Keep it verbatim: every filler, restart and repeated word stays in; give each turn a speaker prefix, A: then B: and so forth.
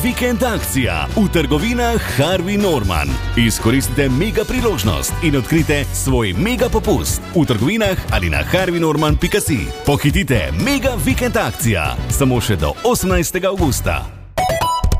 A: Vikend akcija v trgovinah Harvey Norman. Izkoristite mega priložnost in odkrite svoj mega popust v trgovinah ali na harvey norman pika si. Pohitite, mega vikend akcija, samo še do osemnajstega avgusta.